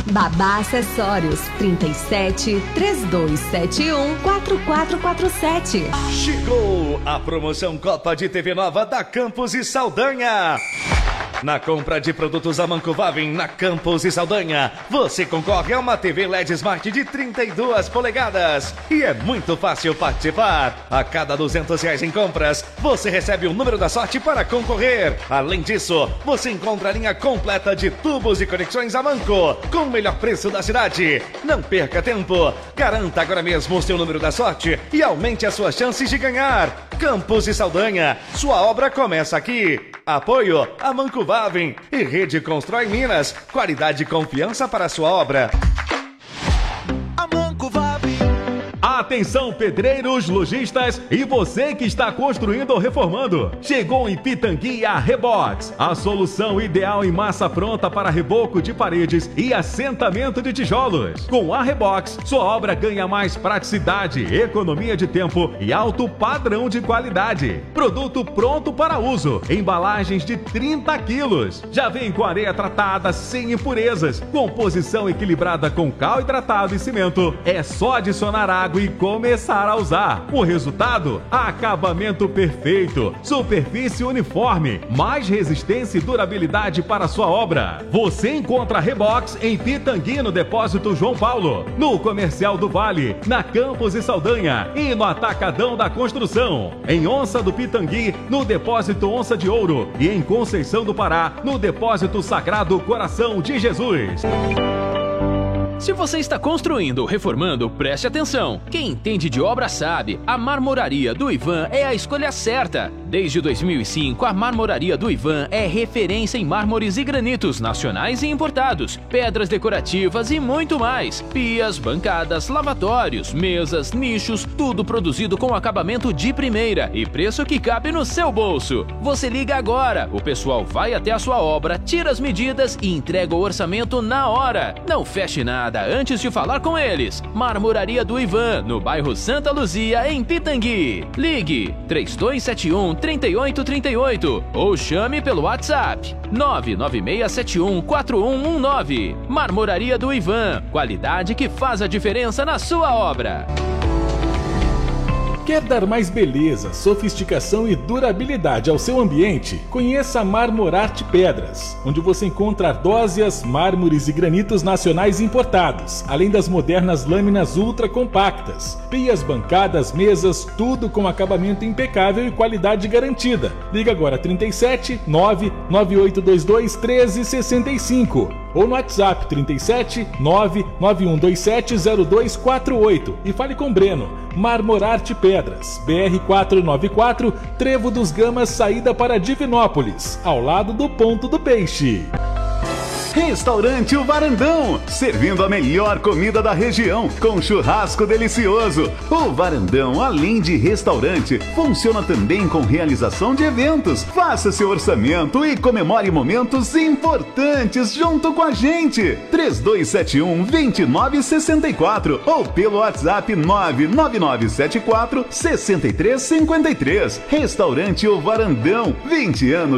Babá Acessórios 37 3271 4447. Chegou a promoção Copa de TV Nova da Campos e Saldanha. Na compra de produtos Amanco Vavin na Campos e Saldanha, você concorre a uma TV LED Smart de 32 polegadas. E é muito fácil participar. A cada R$200 em compras, você recebe o número da sorte para concorrer. Além disso, você encontra a linha completa de tubos e conexões Amanco, com o melhor preço da cidade. Não perca tempo. Garanta agora mesmo o seu número da sorte e aumente as suas chances de ganhar. Campos e Saldanha, sua obra começa aqui. Apoio Amanco Vavin e Rede Constrói Minas. Qualidade e confiança para a sua obra. Amanco Vavin. Atenção, pedreiros, lojistas e você que está construindo ou reformando. Chegou em Pitangui a Rebox, a solução ideal em massa pronta para reboco de paredes e assentamento de tijolos. Com a Rebox, sua obra ganha mais praticidade, economia de tempo e alto padrão de qualidade. Produto pronto para uso, embalagens de 30 quilos. Já vem com areia tratada sem impurezas, composição equilibrada com cal hidratado e cimento. É só adicionar água e começar a usar. O resultado? Acabamento perfeito, superfície uniforme, mais resistência e durabilidade para a sua obra. Você encontra a Rebox em Pitangui, no Depósito João Paulo, no Comercial do Vale, na Campos e Saldanha e no Atacadão da Construção. Em Onça do Pitangui, no Depósito Onça de Ouro e em Conceição do Pará, no Depósito Sagrado Coração de Jesus. Se você está construindo ou reformando, preste atenção. Quem entende de obra sabe, a Marmoraria do Ivan é a escolha certa. Desde 2005, a Marmoraria do Ivan é referência em mármores e granitos nacionais e importados, pedras decorativas e muito mais. Pias, bancadas, lavatórios, mesas, nichos, tudo produzido com acabamento de primeira e preço que cabe no seu bolso. Você liga agora, o pessoal vai até a sua obra, tira as medidas e entrega o orçamento na hora. Não feche nada antes de falar com eles. Marmoraria do Ivan, no bairro Santa Luzia, em Pitangui. Ligue 3271-3838 ou chame pelo WhatsApp 996714119. Marmoraria do Ivan, qualidade que faz a diferença na sua obra. Quer dar mais beleza, sofisticação e durabilidade ao seu ambiente? Conheça a Marmorarte Pedras, onde você encontra ardósias, mármores e granitos nacionais importados, além das modernas lâminas ultra compactas, pias, bancadas, mesas, tudo com acabamento impecável e qualidade garantida. Liga agora 37 99822 1365 ou no WhatsApp 37 99127 0248 e fale com Breno. Marmorarte Pedras, BR-494, Trevo dos Gamas, saída para Divinópolis, ao lado do Ponto do Peixe. Restaurante O Varandão, servindo a melhor comida da região, com churrasco delicioso. O Varandão, além de restaurante, funciona também com realização de eventos. Faça seu orçamento e comemore momentos importantes junto com a gente. 3271-2964 ou pelo WhatsApp 99974-6353. Restaurante O Varandão, 20 anos